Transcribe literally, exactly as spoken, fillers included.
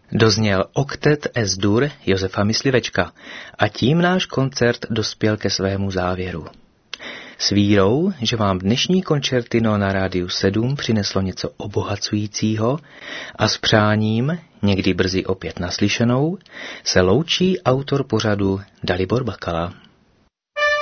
Dozněl oktet Es-dur Josefa Myslivečka a tím náš koncert dospěl ke svému závěru. S vírou, že vám dnešní koncertino na Rádiu sedm přineslo něco obohacujícího a s přáním, někdy brzy opět naslyšenou, se loučí autor pořadu Dalibor Bakala.